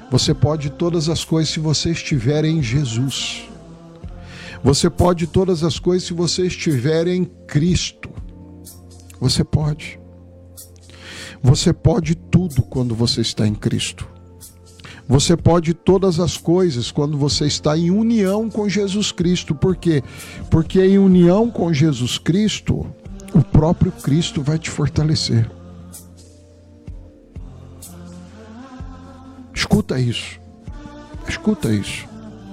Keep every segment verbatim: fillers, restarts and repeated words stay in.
Você pode todas as coisas se você estiver em Jesus. Você pode todas as coisas se você estiver em Cristo. Você pode. Você pode tudo quando você está em Cristo. Você pode todas as coisas quando você está em união com Jesus Cristo. Por quê? Porque em união com Jesus Cristo, o próprio Cristo vai te fortalecer. Escuta isso. Escuta isso.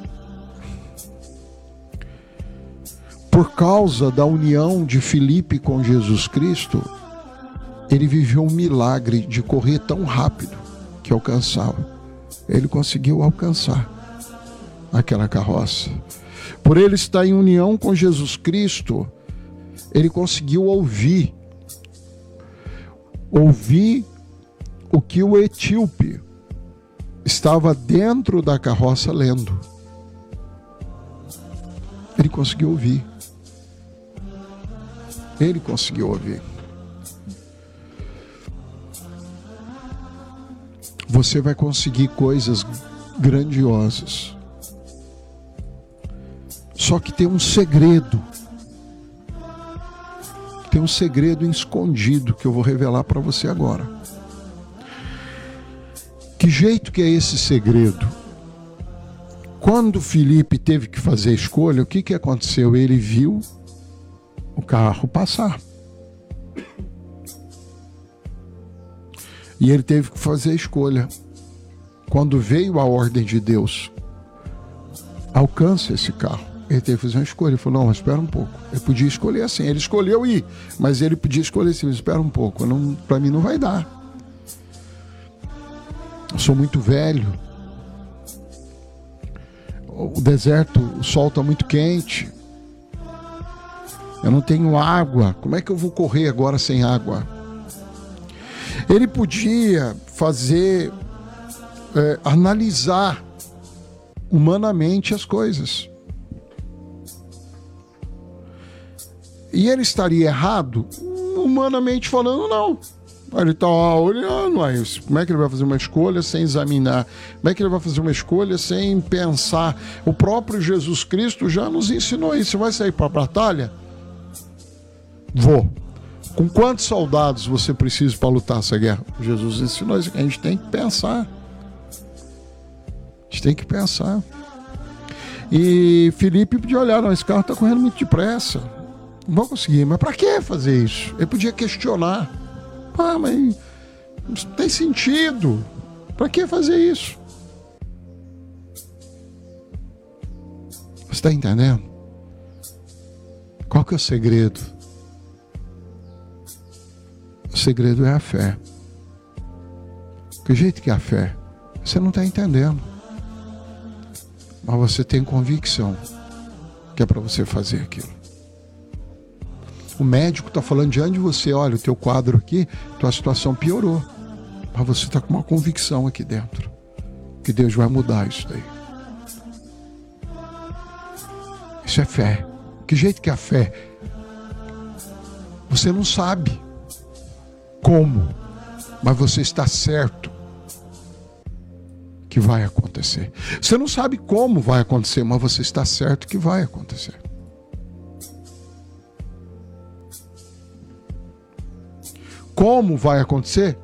Por causa da união de Filipe com Jesus Cristo, ele viveu um milagre de correr tão rápido que alcançava. Ele conseguiu alcançar aquela carroça. Por ele estar em união com Jesus Cristo, ele conseguiu ouvir, ouvir o que o etíope estava dentro da carroça lendo. Ele conseguiu ouvir. Ele conseguiu ouvir. Você vai conseguir coisas grandiosas. Só que tem um segredo. Tem um segredo escondido que eu vou revelar para você agora. Que jeito que é esse segredo? Quando Filipe teve que fazer a escolha, o que, que aconteceu? Ele viu o carro passar. E ele teve que fazer a escolha. Quando veio a ordem de Deus, alcance esse carro. Ele teve que fazer uma escolha. Ele falou, não, mas espera um pouco. Ele podia escolher assim. Ele escolheu ir, mas ele podia escolher assim, espera um pouco. Para mim não vai dar. Eu sou muito velho. O deserto, o sol está muito quente. Eu não tenho água. Como é que eu vou correr agora sem água? Ele podia fazer, é, analisar humanamente as coisas. E ele estaria errado? Humanamente falando, não. Ele está olhando, aí, como é que ele vai fazer uma escolha sem examinar? Como é que ele vai fazer uma escolha sem pensar? O próprio Jesus Cristo já nos ensinou isso. Você vai sair para a batalha? Vou. Com quantos soldados você precisa para lutar essa guerra? Jesus ensinou isso. A gente tem que pensar. A gente tem que pensar. E Filipe podia olhar, não, esse carro está correndo muito depressa. Não vou conseguir. Mas para que fazer isso? Ele podia questionar. Ah, mas não tem sentido. Para que fazer isso? Você está entendendo? Qual que é o segredo? O segredo é a fé. Que jeito que é a fé? Você não está entendendo. Mas você tem convicção que é para você fazer aquilo. O médico está falando diante de você, olha, o teu quadro aqui, tua situação piorou. Mas você está com uma convicção aqui dentro. Que Deus vai mudar isso daí. Isso é fé. Que jeito que é a fé? Você não sabe como, mas você está certo que vai acontecer. Você não sabe como vai acontecer, mas você está certo que vai acontecer. Como vai acontecer?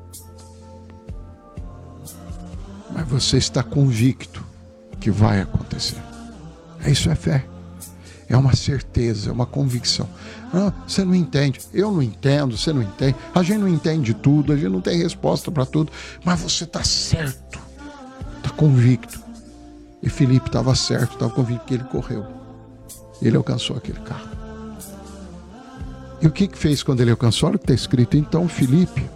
Mas você está convicto que vai acontecer. Isso é fé. É uma certeza, é uma convicção. Ah, você não entende. Eu não entendo, você não entende. A gente não entende tudo, a gente não tem resposta para tudo. Mas você está certo. Está convicto. E Filipe estava certo, estava convicto que ele correu. Ele alcançou aquele carro. E o que que fez quando ele alcançou? Olha o que está escrito. Então Filipe,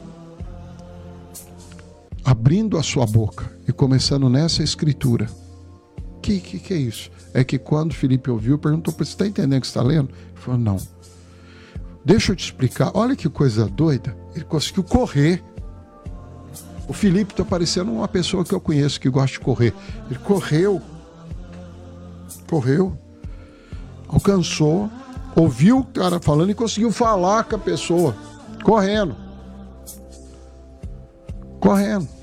abrindo a sua boca e começando nessa escritura. O que, que que é isso? É que quando Filipe ouviu, perguntou para ele, você está entendendo o que você está lendo? Ele falou, não. Deixa eu te explicar. Olha que coisa doida. Ele conseguiu correr. O Filipe está parecendo uma pessoa que eu conheço que gosta de correr. Ele correu. Correu. Alcançou. Ouviu o cara falando e conseguiu falar com a pessoa. Correndo. Correndo.